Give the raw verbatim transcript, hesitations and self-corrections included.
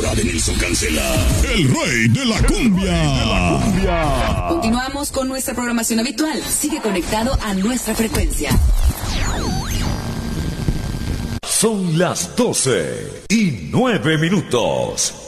arriba de Nelson Cancela, el rey de la cumbia. Continuamos con nuestra programación habitual. Sigue conectado a nuestra frecuencia. Son las doce y nueve minutos.